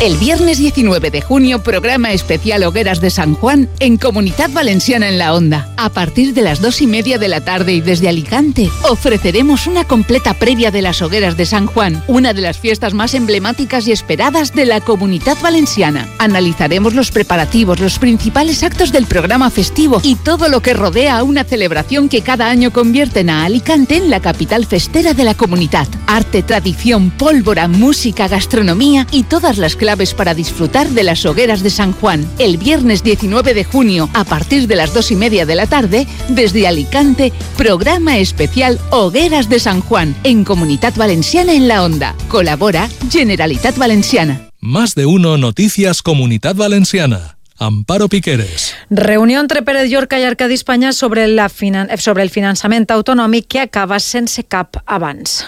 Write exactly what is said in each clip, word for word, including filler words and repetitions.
El viernes diecinueve de junio, programa especial Hogueras de San Juan en Comunidad Valenciana en la Onda. A partir de las dos y media de la tarde y desde Alicante, ofreceremos una completa previa de las Hogueras de San Juan, una de las fiestas más emblemáticas y esperadas de la Comunidad Valenciana. Analizaremos los preparativos, los principales actos del programa festivo y todo lo que rodea a una celebración que cada año convierten a Alicante en la capital festera de la comunidad. Arte, tradición, pólvora, música, gastronomía y todas las claves para disfrutar de las Hogueras de San Juan. El viernes diecinueve de junio, a partir de las dos y media de la tarde, desde Alicante, programa especial Hogueras de San Juan, en Comunidad Valenciana en la Onda. Colabora Generalitat Valenciana. Más de uno Noticias Comunidad Valenciana. Amparo Piqueres. Reunió entre Pérez Llorca i Arcadi Espanya sobre, la finan- sobre el finançament autonòmic que acaba sense cap avanç.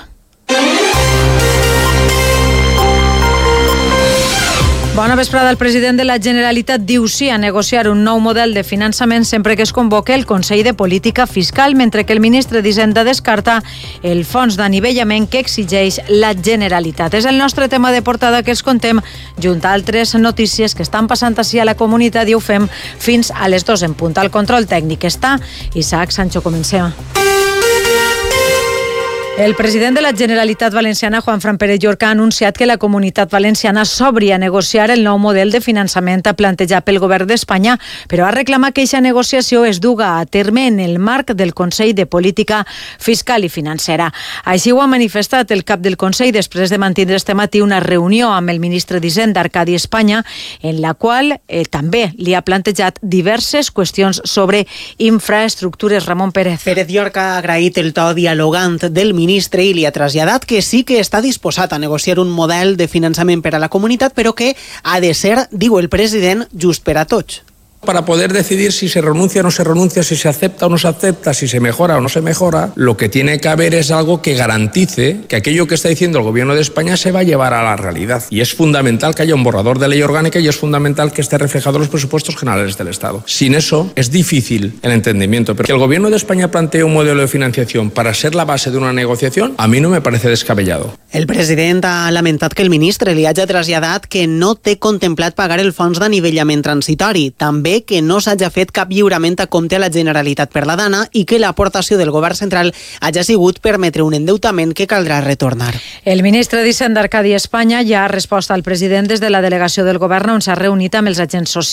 Bona vesprada. El president de la Generalitat diu sí a negociar un nou model de finançament sempre que es convoque el Consell de Política Fiscal, mentre que el ministre d'Hisenda descarta el fons d'anivellament que exigeix la Generalitat. És el nostre tema de portada que els contem junt a altres notícies que estan passant així a la comunitat i ho fem fins a les dues en punt. Al control tècnic està Isaac Sancho. Comencem. El president de la Generalitat Valenciana, Juanfran Pérez Llorca, ha anunciat que la Comunitat Valenciana s'obri a negociar el nou model de finançament plantejat pel govern d'Espanya, però ha reclamat que aquesta negociació es duga a terme en el marc del Consell de Política Fiscal i Financera. Així ho ha manifestat el cap del Consell després de mantindre este matí una reunió amb el ministre d'Hisenda, Arcadi Espanya, en la qual eh, també li ha plantejat diverses qüestions sobre infraestructures. Ramon Pérez. Pérez Llorca ha agraït el to dialogant del ministre ministre i li ha traslladat que sí que està disposat a negociar un model de finançament per a la comunitat, però que ha de ser, diu el president, just per a tots. Para poder decidir si se renuncia o no se renuncia, si se acepta o no se acepta, si se mejora o no se mejora, lo que tiene que haber es algo que garantice que aquello que está diciendo el Gobierno de España se va a llevar a la realidad. Y es fundamental que haya un borrador de ley orgánica y es fundamental que esté reflejado en los presupuestos generales del Estado. Sin eso es difícil el entendimiento. Pero que el Gobierno de España plantee un modelo de financiación para ser la base de una negociación, a mí no me parece descabellado. El president ha lamentat que el ministre li hagi traslladat que no té contemplat pagar el fons d'anivellament transitori. També que no s'hagi fet cap lliurament a compte a la Generalitat per la Dana i que l'aportació del govern central hagi sigut permetre un endeutament que caldrà retornar. El ministre d'Hisenda, Arcadi Espanya, ja ha respost al president des de la delegació del govern on s'ha reunit amb els agents socials.